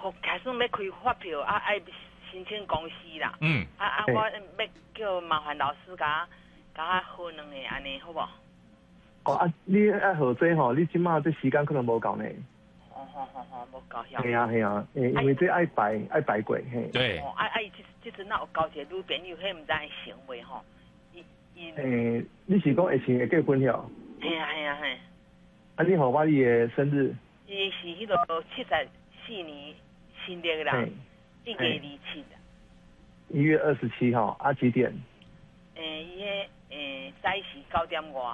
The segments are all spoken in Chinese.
开始要开发票啊，爱申请公司啦。我要叫麻烦老师甲好两个安尼好无？ 你爱学这吼，你即马这时间可能无够呢。 无够晓。 系啊，因为这爱排过嘿。 对。 即阵哪有交一个女朋友，迄毋知会成袂吼？ 你是讲会成会结婚了？ 系啊。 你给我你的生日？ 伊是迄个74年新历啦，1月27的。 1月27号啊，几点？ 伊早时9点外。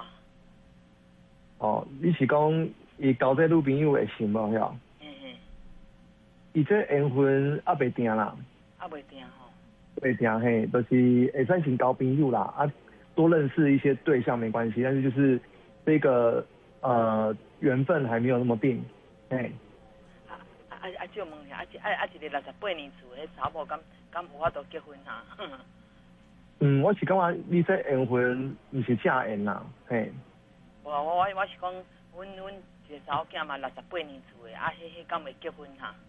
你是讲伊交这女朋友会成无晓？伊这缘分还未定啦。 未定吼。 未定嘿，就是会算成交朋友啦多认识一些对象没关系，但是就是这个缘分还没有那么定， 就问一下，一个68年厝的查某，敢有法度结婚哈？ 我是感觉你这缘分不是正缘啦，嘿。 我是讲，阮一个查某囝嘛68年厝的，迄敢会结婚哈？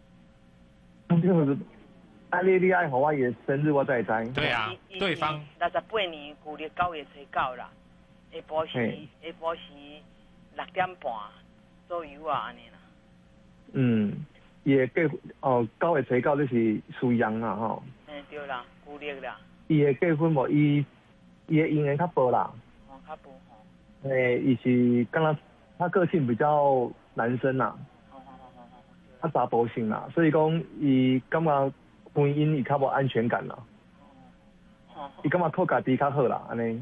你爱和我的生日我再知。 对啊，对方 68年旧历9月29啦，下晡时6点半左右啊，安尼啦。 伊的结9月29就是属羊啦吼。 对啦，旧历啦。 伊的结婚无伊的姻缘较薄啦。 较薄吼。 伊是刚刚他个性比较男生啦。他查甫性啦，所以讲伊感觉婚姻伊较无安全感啦。伊感觉靠家己较好啦，安尼。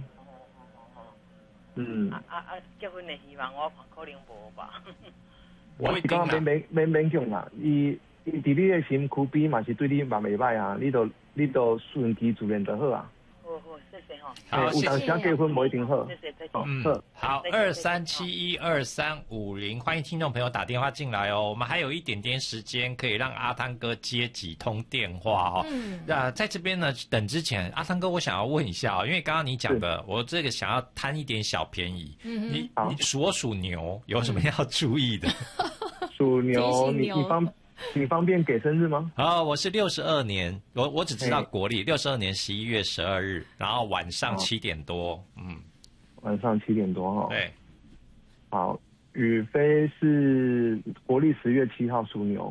结婚的希望我看可能无吧。 我是讲免讲啦，伊伫你的身躯边嘛是对你嘛袂歹啊，你都顺其自然就好啊。 好，谢谢哈。 好， 有当时结婚不一定好。 谢谢，再见。 好，23712350，欢迎听众朋友打电话进来哦。我们还有一点点时间，可以让阿汤哥接几通电话哦。在这边呢，等之前，阿汤哥，我想要问一下哦，因为刚刚你讲的，我这个想要贪一点小便宜。你属牛，有什么要注意的？ 属牛，你方便给生日吗？ 我是62年，我只知道国历62年11月12日，然后晚上7点多， 晚上7点多哈。 对， 好，宇飞是国历10月7号属牛。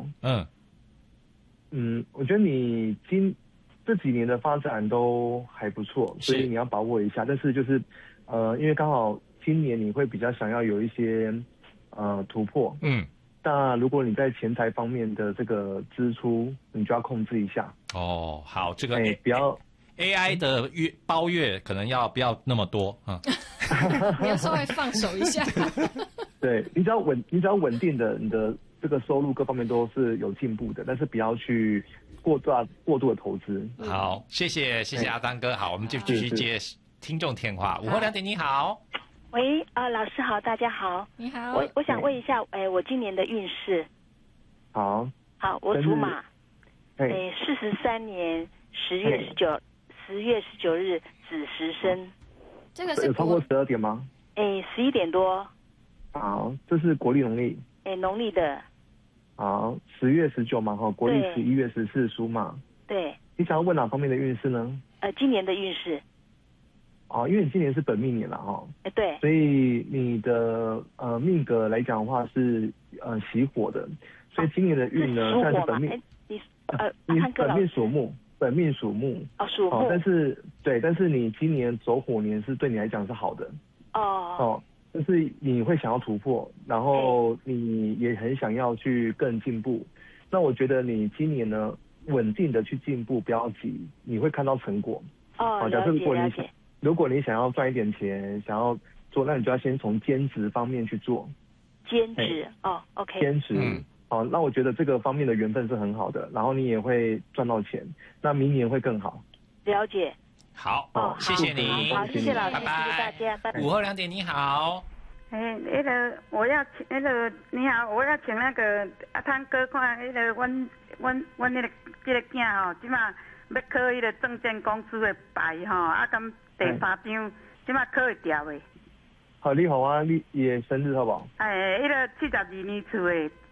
我觉得你这几年的发展都还不错，所以你要把握一下。但是就是因为刚好今年你会比较想要有一些突破。那如果你在钱财方面的这个支出，你就要控制一下。 好，这个不要 AI 的包月可能不要那么多你要稍微放手一下。 对，你只要稳定的，你的这个收入各方面都是有进步的，但是不要去过度的投资。 好，谢谢阿丹哥。好，我们就继续接听众电话。午后2点，你好。 喂，老师好，大家好， 你好。 我想问一下，我今年的运势。 好， 我属马，43年10月19日子时生。 这个是有超过12点吗 ？11点多。 好，这是国历农历。 农历的。 好，10月19嘛，国历11月14属马。 对。 你想要问哪方面的运势呢？ 今年的运势。 因为你今年是本命年了对， 所以你的命格来讲的话是喜火的，所以今年的运呢算是本命。你本命属木，属木。 属木。 但是你今年走火年是对你来讲是好的。就是你会想要突破，然后你也很想要去更进步。那我觉得你今年呢稳定的去进步，不要急，你会看到成果。假设如果你想要赚一点钱，想要做，那你就要先从兼职方面去做。 兼职，OK。 兼职，那我觉得这个方面的缘分是很好的，然后你也会赚到钱，那明年会更好。 了解。 好，谢谢你。 好，谢谢老师， 拜拜。 谢谢大家，拜拜。 午后2点，你好。 我要请你好，我要请那个阿汤哥看阮那个这个囝即马要考迄个证券公司的牌咁第3张，即马考会掉的。 好，你好啊，你的生日好不好？ 迄个72年厝的